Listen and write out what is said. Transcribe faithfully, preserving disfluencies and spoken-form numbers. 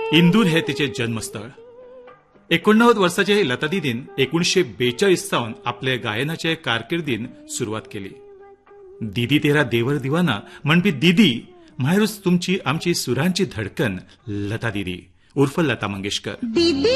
इंदूर हे तिचे जन्मस्थळ. एकोणनव्वद वर्षाचे लता दीदीन एकोणीसशे बेचाळीस सावन आपले गायनाचे कारकिर्दीन सुरुवात केली. दीदी तेरा देवर दिवाना म्हणपी दीदी म्हळ्यारूच तुमची आमची सुरांची धडकन लता दीदी उर्फ लता मंगेशकर.